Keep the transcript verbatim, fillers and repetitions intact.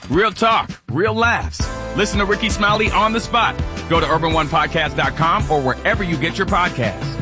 Real talk, real laughs. Listen to Ricky Smiley on the spot. Go to urban one podcast dot com or wherever you get your podcasts.